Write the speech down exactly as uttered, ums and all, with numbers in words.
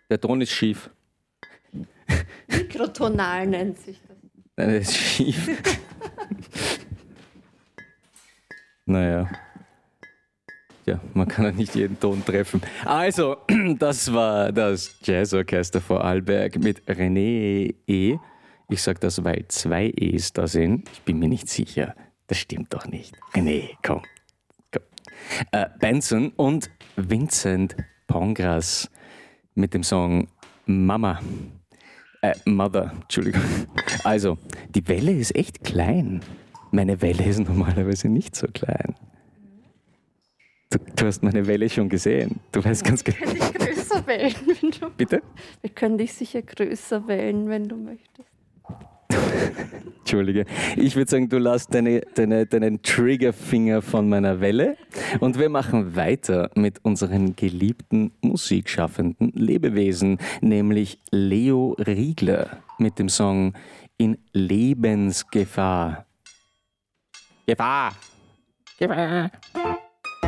Der Ton ist schief. Mikrotonal nennt sich das. Nein, das ist schief. Naja. Ja, man kann ja nicht jeden Ton treffen. Also, das war das Jazzorchester Vorarlberg mit René E. Ich sage das, weil zwei E's da sind. Ich bin mir nicht sicher. Das stimmt doch nicht. René, komm. komm. Äh, Benson und Vincent Pongras mit dem Song Mama. Äh, Mother, Entschuldigung. Also, die Welle ist echt klein. Meine Welle ist normalerweise nicht so klein. Du, du hast meine Welle schon gesehen. Du weißt ganz genau. Wir können dich größer wählen, wenn du Bitte? Wir können dich sicher größer wählen, wenn du möchtest. Entschuldige. Ich würde sagen, du lässt deine, deine, deinen Triggerfinger von meiner Welle und wir machen weiter mit unseren geliebten musikschaffenden Lebewesen, nämlich Leo Riegler mit dem Song In Lebensgefahr. Gefahr! Gefahr!